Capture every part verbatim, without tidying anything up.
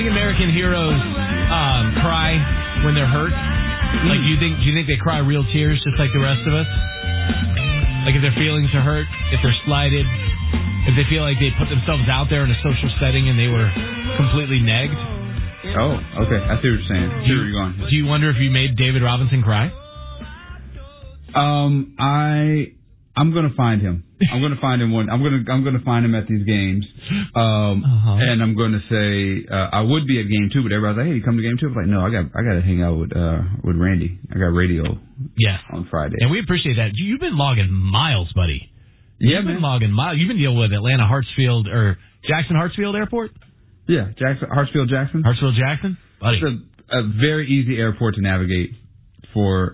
American heroes um, cry when they're hurt? Mm. Like, do you think do you think they cry real tears just like the rest of us? Like if their feelings are hurt, if they're slighted, if they feel like they put themselves out there in a social setting and they were completely negged? Oh, okay. I see what you're saying. I see where you're going. Do you wonder if you made David Robinson cry? Um, I I'm gonna find him. I'm gonna find him one. I'm gonna I'm gonna find him at these games. Um, uh-huh. and I'm gonna say uh, I would be at game two, but everybody's like, "Hey, you come to game two?" I'm like, "No, I got I got to hang out with uh with Randy. I got radio. Yeah. on Friday." And we appreciate that. You've been logging miles, buddy. Yeah, You've man. been logging miles. You've been dealing with Atlanta Hartsfield or Jackson Hartsfield Airport. Yeah, Jackson Hartsfield Jackson. Hartsfield Jackson, buddy. It's a, a very easy airport to navigate for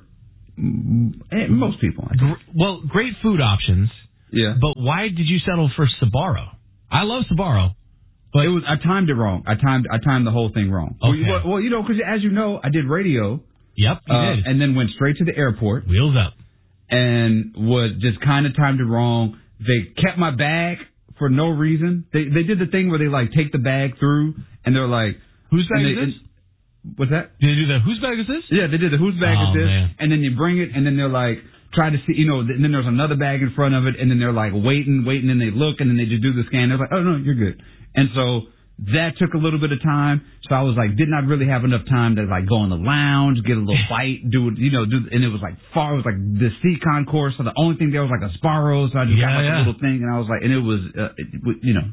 most people. Well, great food options. Yeah. But why did you settle for Sbarro? I love Sbarro. But it was I timed it wrong. I timed I timed the whole thing wrong. Okay. Well, well you know, because as you know, I did radio. Yep, you uh, did. And then went straight to the airport. Wheels up. And was just kind of timed it wrong. They kept my bag for no reason. They they did the thing where they like take the bag through and they're like, whose bag they, is this? And, what's that? Did they do the whose bag is this? Yeah, they did the whose bag oh, is this. Man. And then you bring it and then they're like, try to see, you know, and then there's another bag in front of it, and then they're like waiting, waiting, and they look, and then they just do the scan. They're like, oh, no, you're good. And so that took a little bit of time. So I was like, did not really have enough time to like go in the lounge, get a little bite, do it, you know, do, and it was like far, it was like the C concourse. So the only thing there was like a Sbarro. So I just yeah, got like yeah. a little thing, and I was like, and it was, uh, it, you know,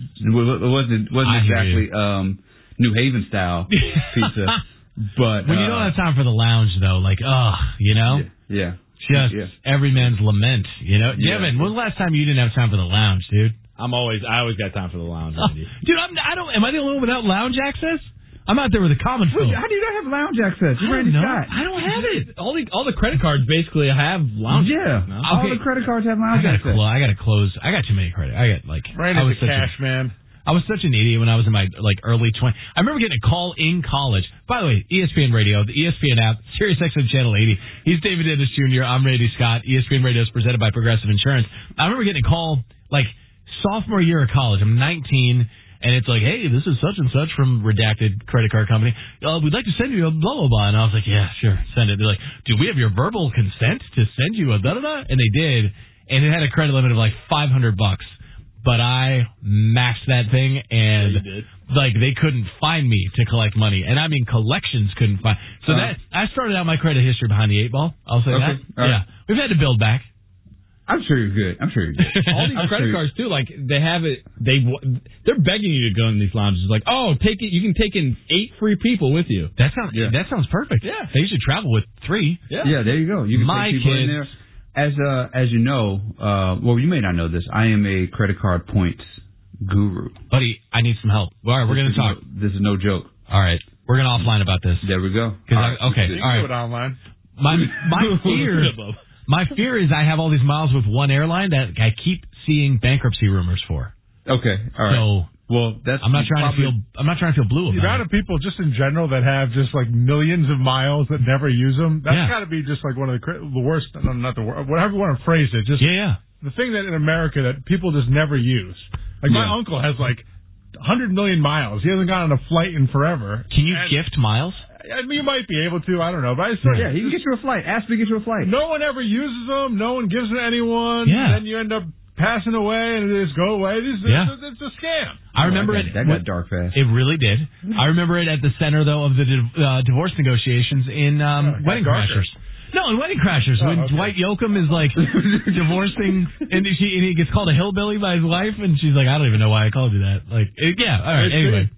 it wasn't, wasn't exactly um, New Haven style pizza. But when uh, you don't have time for the lounge, though, like, oh, you know? Yeah. yeah. Just yeah. every man's lament, you know? Yeah. Devin, when was the last time you didn't have time for the lounge, dude? I'm always, I always got time for the lounge. Oh, dude, I'm, I don't, am I the only one without lounge access? I'm out there with the common folk. How do you not have lounge access? You're Randy Scott. I don't have it. All the all the credit cards basically have lounge. Yeah. No? All Okay. the credit cards have lounge I gotta access. Clo- I got to close. I got too many credit. I got like. Randy's I was a cash a, man. I was such an idiot when I was in my like early twenties. I remember getting a call in college. By the way, E S P N Radio, the E S P N app, Sirius X M Channel eighty. He's David Dennis Junior I'm Randy Scott. E S P N Radio is presented by Progressive Insurance. I remember getting a call like sophomore year of college. I'm nineteen, and it's like, hey, this is such and such from redacted credit card company. Uh, we'd like to send you a blah, blah, blah. And I was like, yeah, sure, send it. They're like, do we have your verbal consent to send you a da-da-da? And they did, and it had a credit limit of like five hundred bucks. But I maxed that thing, and yeah, like they couldn't find me to collect money, and I mean collections couldn't find. So uh, that I started out my credit history behind the eight ball. I'll say okay. that. All yeah, right. we've had to build back. I'm sure you're good. I'm sure you're good. All these credit cards too, like they have it. They they're begging you to go in these lounges. Like, oh, take it. You can take in eight free people with you. That sounds yeah. that sounds perfect. Yeah, they should travel with three. Yeah, yeah. There you go. You can my take people kids. in there. As uh as you know, uh well you may not know this. I am a credit card points guru. Buddy, I need some help. All right, we're going to talk. No, this is no joke. All right, we're going to offline about this. There we go. Right, I, okay, you all right. Do it online. My my fear, my fear is I have all these miles with one airline that I keep seeing bankruptcy rumors for. Okay, all right. So well, that's I'm not trying probably, to feel. I'm not trying to feel blue about it. The amount of people just in general that have just like millions of miles that never use them. That's yeah. got to be just like one of the the worst. No, not the worst. Whatever you want to phrase it. Just yeah, yeah. The thing that in America that people just never use. Like yeah. my uncle has like one hundred million miles. He hasn't gone on a flight in forever. Can you and, gift miles? I mean, you might be able to. I don't know. But I say, yeah, he can get you a flight. Ask me to get you a flight. No one ever uses them. No one gives them to anyone. Yeah. Then you end up passing away and they just go away. This, yeah. It's, it's a scam. I remember oh, that got, it. That got dark fast. It really did. I remember it at the center, though, of the uh, divorce negotiations in um, oh, Wedding Crashers. No, in Wedding Crashers, oh, when okay. Dwight Yoakam is like divorcing, and she and he gets called a hillbilly by his wife, and she's like, I don't even know why I called you that. Like, it, yeah, all right. Anyway,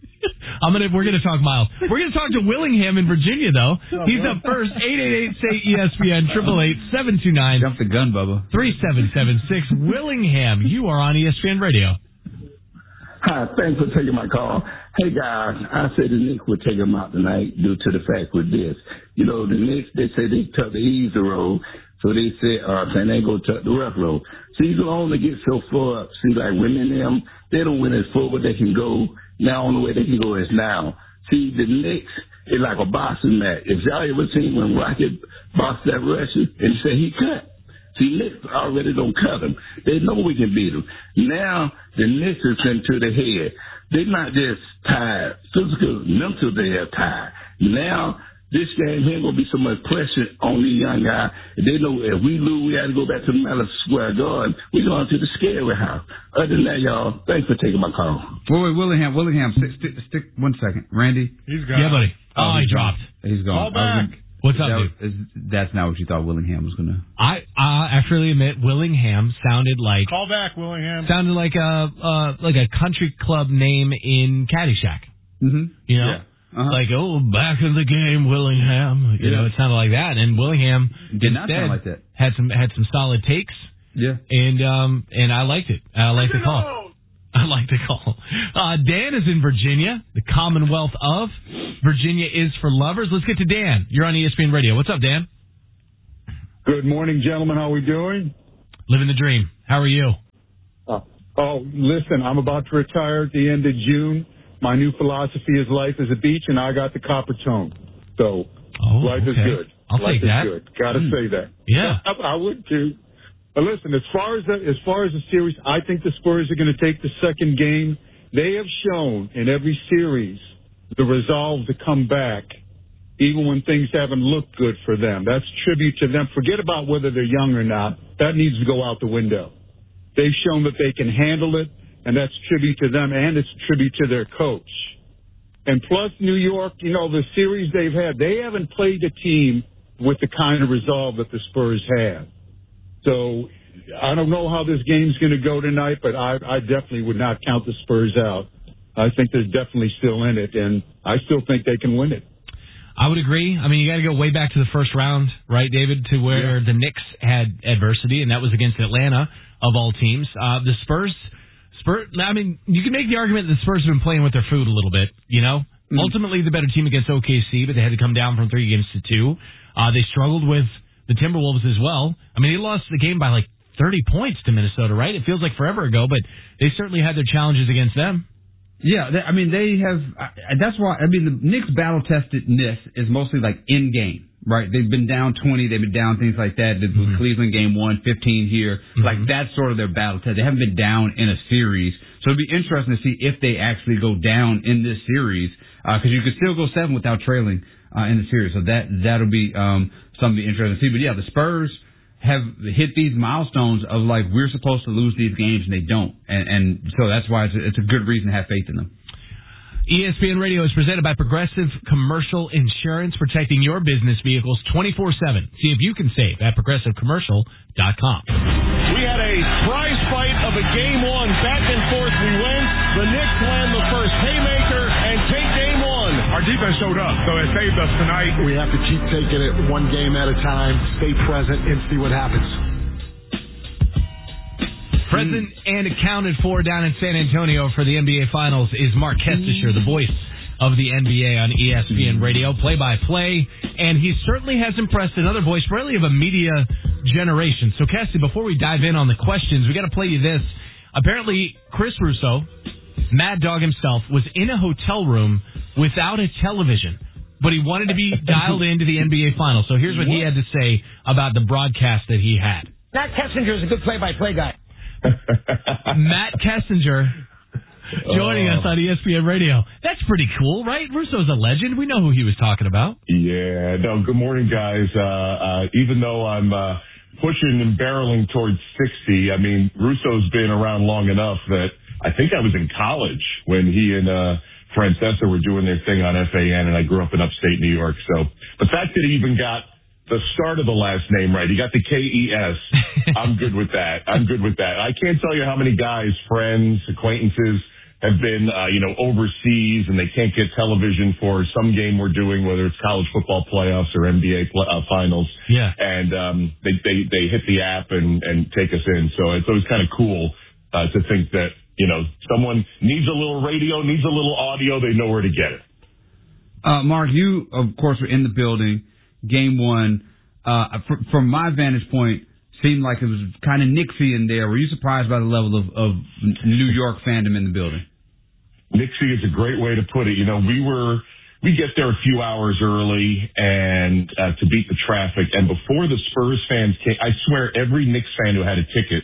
I'm gonna we're gonna talk miles. We're gonna talk to Willingham in Virginia, though. He's up first. Eight eight eight say E S P N triple eight seven two nine jump the gun, Bubba. Three seven seven six. Willingham, you are on E S P N Radio. Hi, thanks for taking my call. Hey, guys, I said the Knicks would take them out tonight due to the fact with this. You know, the Knicks, they say they took the easy road, so they said, uh, saying they go took the rough road. So you can only get so far up. See, like women them, they don't win as far as they can go. Now, only way they can go is now. See, the Knicks is like a boxing match. If y'all ever seen when Rocket boxed that Russian and say he cut, see, Knicks already don't cut them. They know we can beat them. Now, the Knicks is into the head. they're not just tired, physical, mental, they are tired. Now, this game here going to be so much pressure on these young guys. They know if we lose, we have to go back to the Madison Square Garden. We're going to the scary house. Other than that, y'all, thanks for taking my call. Wait, wait, Willingham, Willingham, stick, stick, stick one second. Randy? He's gone. Yeah, buddy. Oh, Oh, he he's dropped. He's gone. Call back. Gonna, What's up, that, dude? is, that's not what you thought Willingham was going to. I uh, I freely admit Willingham sounded like Call back, Willingham. sounded like a uh, like a country club name in Caddyshack. Mm-hmm. You know, Yeah. Uh-huh. like oh, back in the game, Willingham. You Yeah. know, it sounded like that. And Willingham Did not instead sound like that. had some had some solid takes, Yeah. and um and I liked it. I liked the call. I like the call. Uh, Dan is in Virginia, the Commonwealth of Virginia is for lovers. Let's get to Dan. You're on E S P N Radio. What's up, Dan? Good morning, gentlemen. How are we doing? Living the dream. How are you? Uh, oh, listen, I'm about to retire at the end of June. My new philosophy is life is a beach, and I got the copper tone. So Oh, life okay. is good. I'll life take is that. good. Got to Hmm. say that. Yeah. I, I would too. But listen, as far as the, as far as the series, I think the Spurs are going to take the second game. They have shown in every series the resolve to come back, even when things haven't looked good for them. That's tribute to them. Forget about whether they're young or not. That needs to go out the window. They've shown that they can handle it, and that's tribute to them, and it's tribute to their coach. And plus, New York, you know, the series they've had, they haven't played a team with the kind of resolve that the Spurs have. So I don't know how this game's going to go tonight, but I, I definitely would not count the Spurs out. I think they're definitely still in it, and I still think they can win it. I would agree. I mean, you got to go way back to the first round, right, David, to where Yeah. the Knicks had adversity, and that was against Atlanta, of all teams. Uh, the Spurs, Spurs. I mean, you can make the argument that the Spurs have been playing with their food a little bit, you know? Mm-hmm. Ultimately, the better team against O K C, but they had to come down from three games to two. Uh, they struggled with the Timberwolves as well. I mean, they lost the game by like thirty points to Minnesota, right? It feels like forever ago, but they certainly had their challenges against them. Yeah, they, I mean, they have, I, that's why, I mean, the Knicks battle-testedness is mostly like in-game, right? They've been down twenty, they've been down things like that. The Mm-hmm. Cleveland game one, fifteen here. Mm-hmm. Like, that's sort of their battle test. They haven't been down in a series. So it'd be interesting to see if they actually go down in this series, because uh, you could still go seven without trailing uh, in the series. So that, that'll be um, something interesting to see. But yeah, the Spurs have hit these milestones of like, we're supposed to lose these games and they don't. And, and so that's why it's a, it's a good reason to have faith in them. E S P N Radio is presented by Progressive Commercial Insurance, protecting your business vehicles twenty-four seven. See if you can save at progressive commercial dot com. We had a prize fight of a game one. Back and forth we went. The Knicks land the first haymaker and take game one. Our defense showed up, so it saved us tonight. We have to keep taking it one game at a time, stay present, and see what happens. Present and accounted for down in San Antonio for the N B A Finals is Mark Kestisher, the voice of the N B A on E S P N Radio, play-by-play, and he certainly has impressed another voice, really of a media generation. So, Kesty, before we dive in on the questions, we got to play you this. Apparently, Chris Russo, Mad Dog himself, was in a hotel room without a television, but he wanted to be dialed into the N B A Finals. So here's what he had to say about the broadcast that he had. Matt Kessinger is a good play-by-play guy. Matt Kessinger joining us on E S P N Radio. That's pretty cool, right? Russo's a legend. We know who he was talking about. Yeah, no, good morning, guys. Uh, uh, even though I'm uh, pushing and barreling towards sixty, I mean, Russo's been around long enough that I think I was in college when he and uh, Francesa were doing their thing on F A N, and I grew up in upstate New York. So the fact that he even got the start of the last name right, he got the K E S, I'm good with that. I'm good with that. I can't tell you how many guys, friends, acquaintances have been, uh, you know, overseas and they can't get television for some game we're doing, whether it's college football playoffs or N B A pl- uh, finals. Yeah. And um, they, they, they hit the app and, and take us in. So it's always kind of cool uh, to think that, you know, someone needs a little radio, needs a little audio, they know where to get it. Uh, Mark, you, of course, were in the building. Game one, uh, fr- from my vantage point, seemed like it was kind of Nixie in there. Were you surprised by the level of, of New York fandom in the building? Nixie is a great way to put it. You know, we were, we get there a few hours early and uh, to beat the traffic. And before the Spurs fans came, I swear every Knicks fan who had a ticket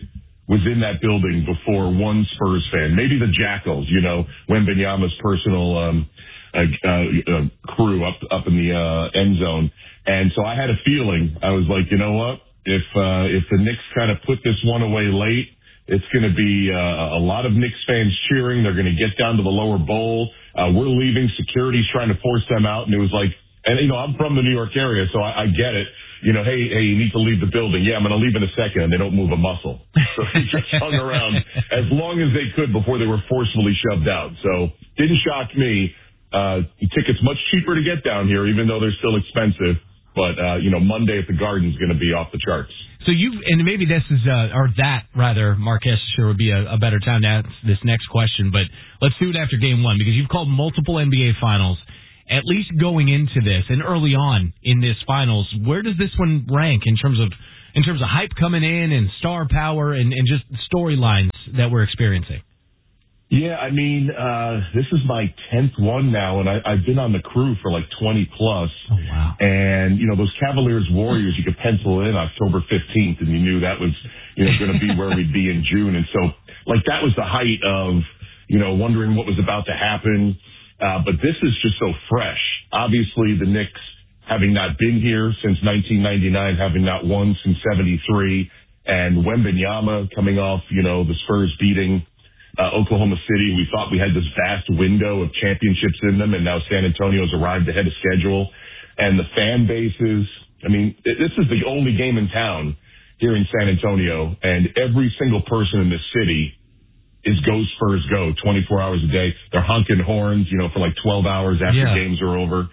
was in that building before one Spurs fan, maybe the Jackals, you know, Wembanyama's personal um, uh, uh, uh, crew up up in the uh, end zone. And so I had a feeling. I was like, you know what? If uh, if the Knicks kind of put this one away late, it's going to be uh, a lot of Knicks fans cheering. They're going to get down to the lower bowl. Uh, we're leaving. Security's trying to force them out. And it was like, and, you know, I'm from the New York area, so I, I get it. You know, hey, hey, you need to leave the building. Yeah, I'm going to leave in a second. And they don't move a muscle. So they just hung around as long as they could before they were forcefully shoved out. So didn't shock me. Uh, tickets much cheaper to get down here, even though they're still expensive. But, uh, you know, Monday at the Garden is going to be off the charts. So you, and maybe this is, uh, or that rather, Marquez sure would be a, a better time to ask this next question, but let's do it after game one because you've called multiple N B A finals. At least going into this and early on in this finals, where does this one rank in terms of, in terms of hype coming in and star power and, and just storylines that we're experiencing? Yeah, I mean, uh, this is my tenth one now, and I, I've been on the crew for like twenty plus. Oh, wow. And, you know, those Cavaliers Warriors, you could pencil in October fifteenth, and you knew that was, you know, going to be where we'd be in June. And so, like, that was the height of, you know, wondering what was about to happen. Uh, but this is just so fresh. Obviously, the Knicks, having not been here since nineteen ninety-nine, having not won since seventy-three, and Wembanyama coming off, you know, the Spurs beating Uh, Oklahoma City. We thought we had this vast window of championships in them, and now San Antonio's arrived ahead of schedule. And the fan bases, I mean, this is the only game in town here in San Antonio, and every single person in this city is go Spurs go twenty-four hours a day. They're honking horns, you know, for like twelve hours after yeah. games are over.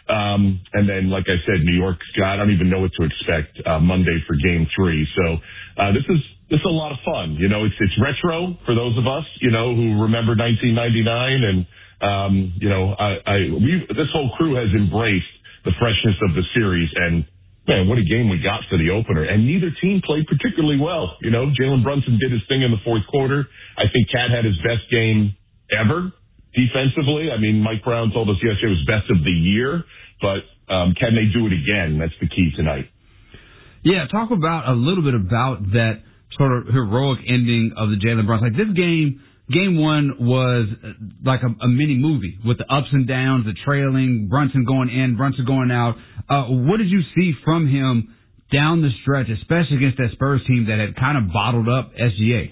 Um, and then, like I said, New York's got, I don't even know what to expect uh, Monday for game three. So uh, this is This is a lot of fun. You know, it's it's retro for those of us, you know, who remember nineteen ninety-nine. And, um, you know, I, I we this whole crew has embraced the freshness of the series. And, man, what a game we got for the opener. And neither team played particularly well. You know, Jalen Brunson did his thing in the fourth quarter. I think Cat had his best game ever defensively. I mean, Mike Brown told us yesterday it was best of the year. But um, can they do it again? That's the key tonight. Yeah, talk about a little bit about that sort of heroic ending of the Jalen Brunson. Like this game, game one was like a, a mini movie with the ups and downs, the trailing, Brunson going in, Brunson going out. Uh, what did you see from him down the stretch, especially against that Spurs team that had kind of bottled up S G A?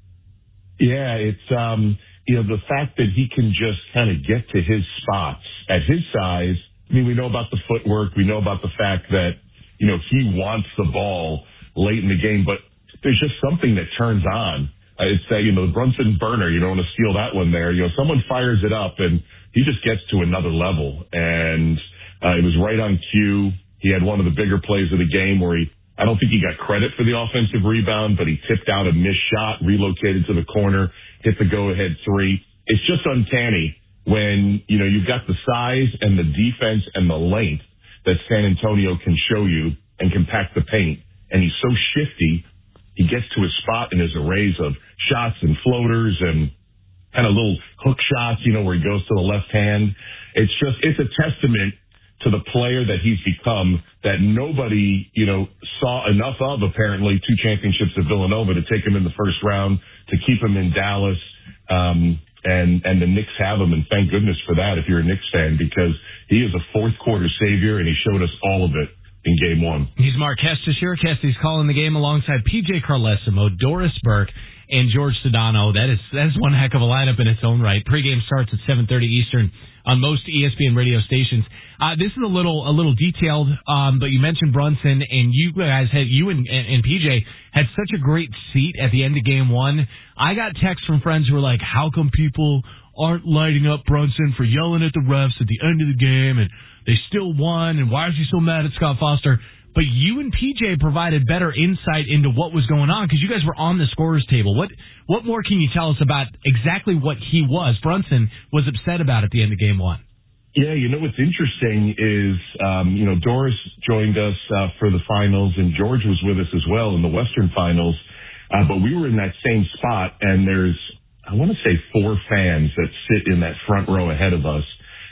Yeah, it's, um, you know, the fact that he can just kind of get to his spots at his size. I mean, we know about the footwork. We know about the fact that, you know, he wants the ball late in the game, but there's just something that turns on. It's that, you know, the Brunson burner, you don't want to steal that one there. You know, someone fires it up and he just gets to another level. And uh, it was right on cue. He had one of the bigger plays of the game where he, I don't think he got credit for the offensive rebound, but he tipped out a missed shot, relocated to the corner, hit the go-ahead three. It's just uncanny when, you know, you've got the size and the defense and the length that San Antonio can show you and compact the paint. And he's so shifty. He gets to his spot in his arrays of shots and floaters and kind of little hook shots, you know, where he goes to the left hand. It's just, it's a testament to the player that he's become that nobody, you know, saw enough of, apparently, two championships at Villanova to take him in the first round, to keep him in Dallas. Um, and, and the Knicks have him, and thank goodness for that if you're a Knicks fan, because he is a fourth quarter savior, and he showed us all of it in game one. He's Mark Kestis. Kestis calling the game alongside P J Carlesimo, Doris Burke, and George Sedano. That is that is one heck of a lineup in its own right. Pregame starts at seven thirty Eastern on most E S P N radio stations. Uh, this is a little a little detailed, um, but you mentioned Brunson, and you guys had you and, and, and P J had such a great seat at the end of game one. I got texts from friends who were like, "How come people aren't lighting up Brunson for yelling at the refs at the end of the game, and they still won, and why is he so mad at Scott Foster?" But you and P J provided better insight into what was going on because you guys were on the scorer's table. What what more can you tell us about exactly what he was, Brunson, was upset about at the end of game one? Yeah, you know, what's interesting is, um, you know, Doris joined us uh, for the finals, and George was with us as well in the Western finals. Uh, but we were in that same spot, and there's, I want to say, four fans that sit in that front row ahead of us.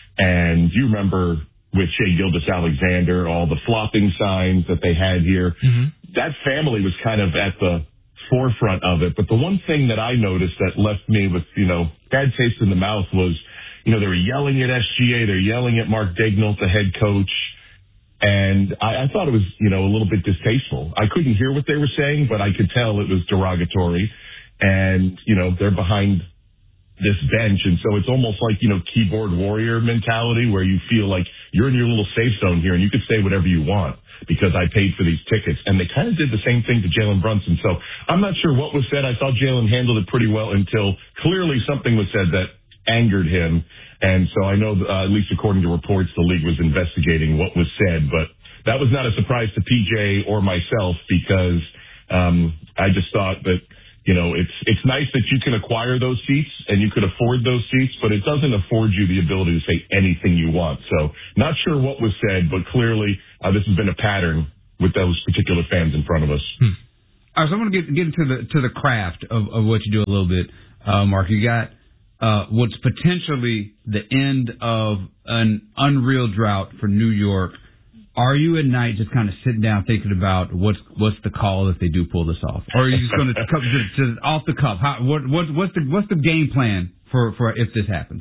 And you remember with Shea Gilgeous-Alexander, all the flopping signs that they had here. Mm-hmm. That family was kind of at the forefront of it. But the one thing that I noticed that left me with, you know, bad taste in the mouth was, you know, they were yelling at S G A. They're yelling at Mark Daigneault, the head coach. And I, I thought it was, you know, a little bit distasteful. I couldn't hear what they were saying, but I could tell it was derogatory. And, you know, they're behind this bench. And so it's almost like, you know, keyboard warrior mentality where you feel like you're in your little safe zone here and you can say whatever you want because I paid for these tickets. And they kind of did the same thing to Jalen Brunson. So I'm not sure what was said. I thought Jalen handled it pretty well until clearly something was said that angered him. And so I know, uh, at least according to reports, the league was investigating what was said, but that was not a surprise to P J or myself because, um, I just thought that, you know, it's, it's nice that you can acquire those seats and you could afford those seats, but it doesn't afford you the ability to say anything you want. So not sure what was said, but clearly, uh, this has been a pattern with those particular fans in front of us. Hmm. All right. So I'm going to get, get into the, to the craft of, of what you do a little bit. Uh, Mark, you got, Uh, what's potentially the end of an unreal drought for New York. Are you at night just kind of sitting down thinking about what's what's the call if they do pull this off, or are you just going to just, just off the cuff? How, what what what's the what's the game plan for, for if this happens?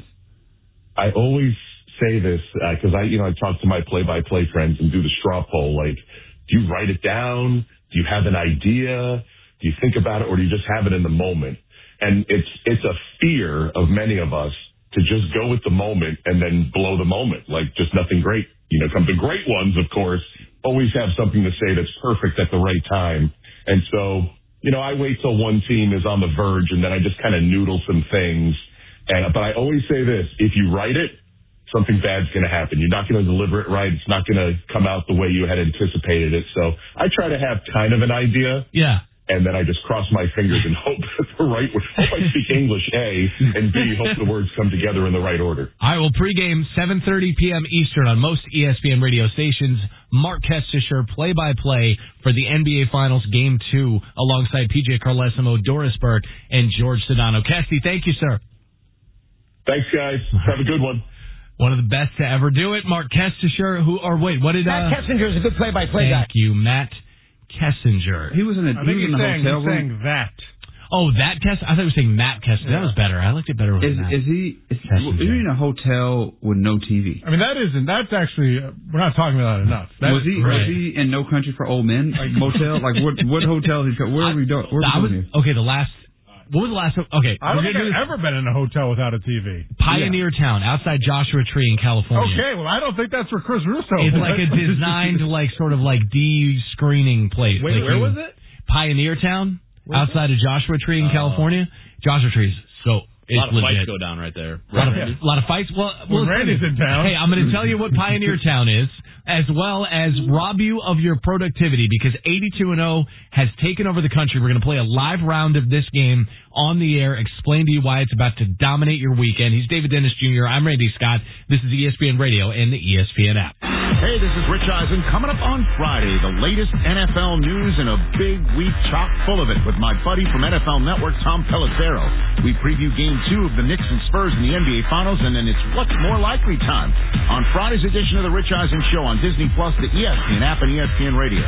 I always say this because uh, I you know I talk to my play-by-play friends and do the straw poll. Like, do you write it down? Do you have an idea? Do you think about it, or do you just have it in the moment? And it's it's a fear of many of us to just go with the moment and then blow the moment. Like, just nothing great. You know, come the great ones, of course, always have something to say that's perfect at the right time. And so, you know, I wait till one team is on the verge and then I just kind of noodle some things. And but I always say this, if you write it, something bad's going to happen. You're not going to deliver it right. It's not going to come out the way you had anticipated it. So I try to have kind of an idea. Yeah. And then I just cross my fingers and hope that the right word, hope I speak English, A, and B, hope the words come together in the right order. All right, well, pregame, seven thirty p.m. Eastern on most E S P N radio stations. Mark Kestisher, play-by-play for the N B A Finals Game two, alongside P J Carlesimo, Doris Burke, and George Sedano. Kesty, thank you, sir. Thanks, guys. Have a good one. One of the best to ever do it, Mark Kestisher, who, or wait, what did... Matt uh, Kessinger is a good play-by-play guy. Thank you, Matt Kessinger. He was in a, I he think was in he's a saying, hotel he's room. saying that. Oh, that Kess? I thought you were saying Matt Kessinger. Yeah. That was better. I liked it better with Is, Matt. is he? Is, is he in a hotel with no T V? I mean, that isn't. That's actually. Uh, we're not talking about that enough. That was he? great. Was he in No Country for Old Men like motel? Like what? What hotel? Is he? Where are we doing? Where I are we was, doing here? okay, the last... What was the last... Okay. I don't we're think gonna do I've this- ever been in a hotel without a T V. Pioneer Town, outside Joshua Tree in California. Okay, well, I don't think that's where Chris Russo It's was. like a designed, like, sort of like de-screening place. Wait, like where you- was it? Pioneer Town, outside of Joshua Tree in Oh. California. Joshua Tree's so A it's lot of legit. fights go down right there. A lot, of, Right. a lot of fights. Well, When well Randy's in town. Hey, I'm going to tell you what Pioneer Town is, as well as rob you of your productivity, because eighty-two and oh has taken over the country. We're going to play a live round of this game on the air, explain to you why it's about to dominate your weekend. He's David Dennis Junior I'm Randy Scott. This is E S P N Radio and the E S P N app. Hey, this is Rich Eisen. Coming up on Friday, the latest N F L news and a big week chock full of it with my buddy from N F L Network, Tom Pelissero. We preview Game two of the Knicks and Spurs in the N B A Finals, and then it's What's More Likely time on Friday's edition of the Rich Eisen Show on Disney Plus, the E S P N app, and E S P N Radio.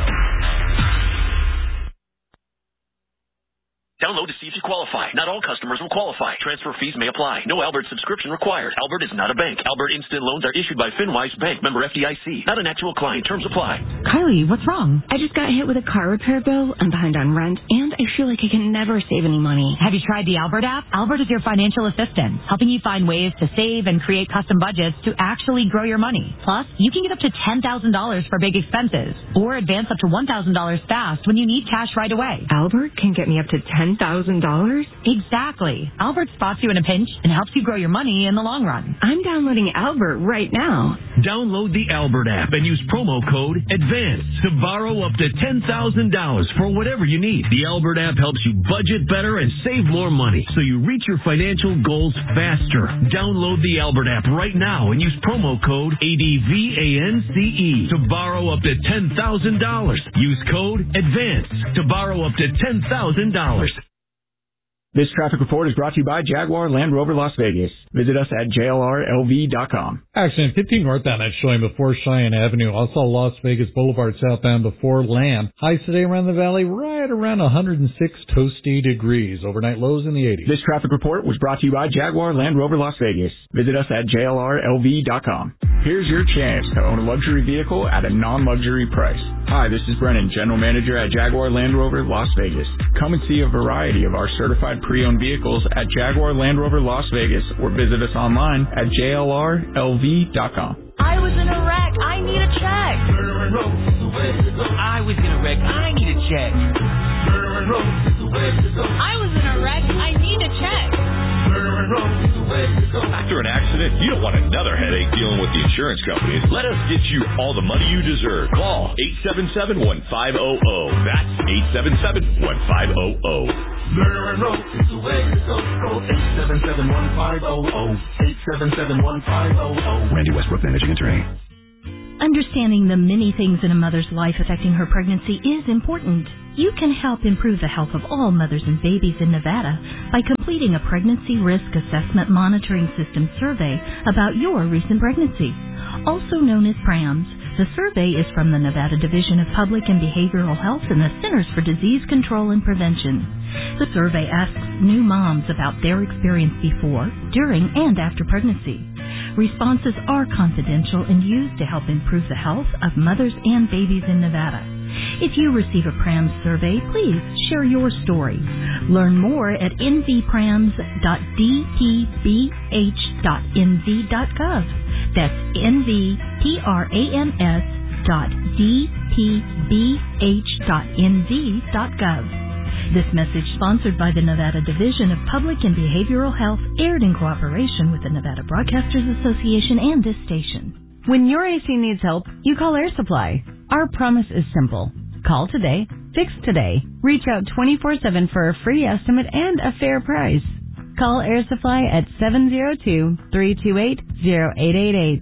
Download to see if you qualify. Not all customers will qualify. Transfer fees may apply. No Albert subscription required. Albert is not a bank. Albert Instant Loans are issued by FinWise Bank. Member F D I C. Not an actual client. Terms apply. Carly, what's wrong? I just got hit with a car repair bill. I'm behind on rent, and I feel like I can never save any money. Have you tried the Albert app? Albert is your financial assistant, helping you find ways to save and create custom budgets to actually grow your money. Plus, you can get up to ten thousand dollars for big expenses, or advance up to one thousand dollars fast when you need cash right away. Albert can get me up to ten thousand dollars? Exactly. Albert spots you in a pinch and helps you grow your money in the long run. I'm downloading Albert right now. Download the Albert app and use promo code ADVANCE to borrow up to ten thousand dollars for whatever you need. The Albert app helps you budget better and save more money so you reach your financial goals faster. Download the Albert app right now and use promo code ADVANCE to borrow up to ten thousand dollars. Use code ADVANCE to borrow up to ten thousand dollars. This traffic report is brought to you by Jaguar Land Rover Las Vegas. Visit us at J L R L V dot com. Accident fifteen northbound at showing before Cheyenne Avenue. Also Las Vegas Boulevard southbound before Lamb. Highs today around the valley right around one hundred six toasty degrees. Overnight lows in the eighties. This traffic report was brought to you by Jaguar Land Rover Las Vegas. Visit us at J L R L V dot com. Here's your chance to own a luxury vehicle at a non-luxury price. Hi, this is Brennan, General Manager at Jaguar Land Rover Las Vegas. Come and see a variety of our certified pre-owned vehicles at Jaguar Land Rover Las Vegas or visit us online at J L R L V dot com. I was in a wreck. I need a check. I was in a wreck. I need a check. I was in a wreck. I need a check. After an accident, you don't want another headache dealing with the insurance companies. Let us get you all the money you deserve. Call eight seven seven, one five zero zero. That's eight seven seven, one five zero zero. Murder Road is the way to go. Call eight seven seven, one five zero zero. eight seven seven, one five zero zero. Randy Westbrook, Managing Attorney. Understanding the many things in a mother's life affecting her pregnancy is important. You can help improve the health of all mothers and babies in Nevada by completing a Pregnancy Risk Assessment Monitoring System survey about your recent pregnancy, also known as PRAMS. The survey is from the Nevada Division of Public and Behavioral Health and the Centers for Disease Control and Prevention. The survey asks new moms about their experience before, during, and after pregnancy. Responses are confidential and used to help improve the health of mothers and babies in Nevada. If you receive a PRAMS survey, please share your story. Learn more at n v prams dot d p b h dot n v dot gov. That's N V P R A M S dot D P B H dot N V dot gov. This message, sponsored by the Nevada Division of Public and Behavioral Health, aired in cooperation with the Nevada Broadcasters Association and this station. When your A C needs help, you call Air Supply. Our promise is simple. Call today, fix today. Reach out twenty-four seven for a free estimate and a fair price. Call Air Supply at seven zero two, three two eight, zero eight eight eight.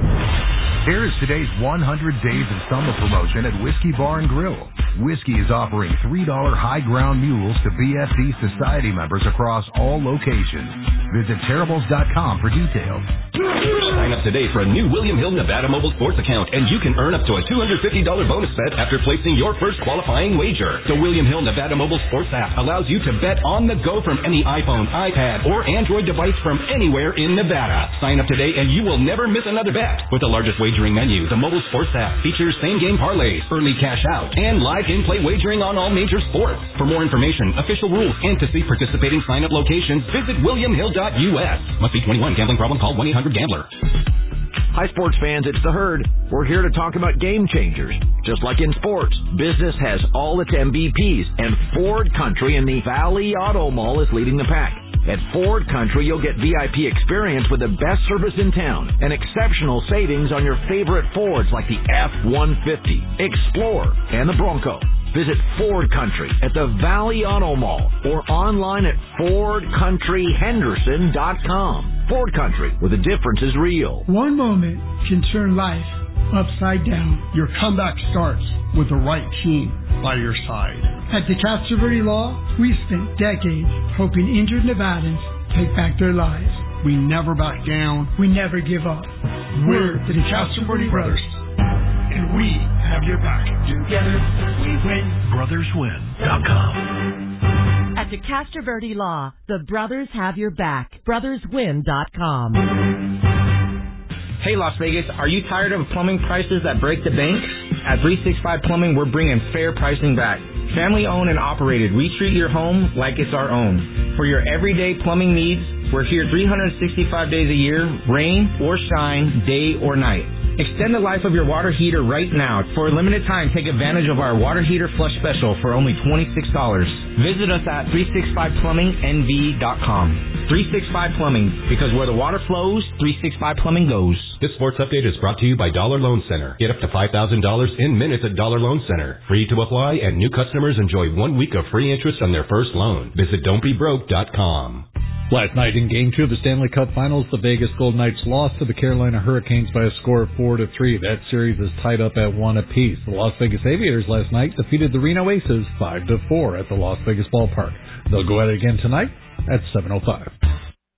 Here is today's one hundred Days of Summer promotion at Whiskey Bar and Grill. Whiskey is offering three dollars high ground mules to B F D Society members across all locations. Visit terribles dot com for details. Sign up today for a new William Hill Nevada Mobile Sports account, and you can earn up to a two hundred fifty dollars bonus bet after placing your first qualifying wager. The William Hill Nevada Mobile Sports app allows you to bet on the go from any iPhone, iPad, or Android device from anywhere in Nevada. Sign up today and you will never miss another bet. With the largest wagering menu, the mobile sports app features same-game parlays, early cash out, and live in-play wagering on all major sports. For more information, official rules, and to see participating sign-up locations, visit william hill dot u s. Must be twenty-one. Gambling problem? Call one eight hundred gambler. Hi, sports fans. It's The Herd. We're here to talk about game changers. Just like in sports, business has all its M V Ps, and Ford Country in the Valley Auto Mall is leading the pack. At Ford Country, you'll get V I P experience with the best service in town and exceptional savings on your favorite Fords like the F one fifty, Explorer, and the Bronco. Visit Ford Country at the Valley Auto Mall or online at ford country henderson dot com. Ford Country, where the difference is real. One moment can turn life upside down. Your comeback starts with the right team by your side. At the Castroverde Law, we spent decades helping injured Nevadans take back their lives. We never back down. We never give up. We're the Castroverde Brothers, and we have your back. Together, we win. brothers win dot com. At the Castroverde Law, the brothers have your back. brothers win dot com. Hey, Las Vegas, are you tired of plumbing prices that break the bank? At three sixty-five Plumbing, we're bringing fair pricing back. Family owned and operated, we treat your home like it's our own. For your everyday plumbing needs, we're here three hundred sixty-five days a year, rain or shine, day or night. Extend the life of your water heater right now. For a limited time, take advantage of our water heater flush special for only twenty-six dollars. Visit us at three sixty-five plumbing n v dot com. three sixty-five Plumbing, because where the water flows, three sixty-five Plumbing goes. This sports update is brought to you by Dollar Loan Center. Get up to five thousand dollars in minutes at Dollar Loan Center. Free to apply, and new customers enjoy one week of free interest on their first loan. Visit don't be broke dot com. Last night in Game two of the Stanley Cup Finals, the Vegas Golden Knights lost to the Carolina Hurricanes by a score of four to three. That series is tied up at one apiece. The Las Vegas Aviators last night defeated the Reno Aces five to four at the Las Vegas Ballpark. They'll go at it again tonight at seven oh five.